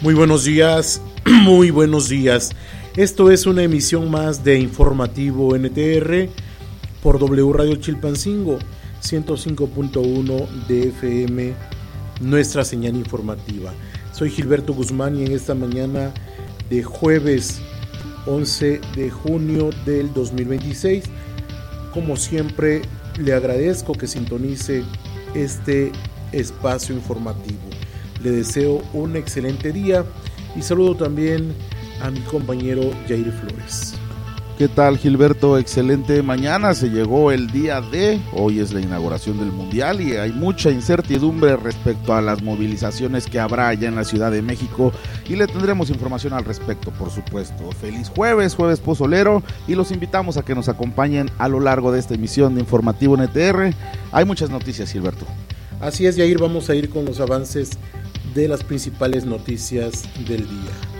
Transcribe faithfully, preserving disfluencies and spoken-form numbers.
Muy buenos días, muy buenos días. Esto es una emisión más de Informativo N T R por W Radio Chilpancingo, ciento cinco punto uno de F M, nuestra señal informativa. Soy Gilberto Guzmán y en esta mañana de jueves once de junio del dos mil veintiséis, como siempre, le agradezco que sintonice este espacio informativo. Le deseo un excelente día y saludo también a mi compañero Jair Flores. ¿Qué tal, Gilberto? Excelente mañana, se llegó el día de, hoy es la inauguración del Mundial y hay mucha incertidumbre respecto a las movilizaciones que habrá allá en la Ciudad de México y le tendremos información al respecto, por supuesto. Feliz jueves, jueves pozolero, y los invitamos a que nos acompañen a lo largo de esta emisión de Informativo N T R. Hay muchas noticias, Gilberto. Así es, Jair, vamos a ir con los avances de las principales noticias del día.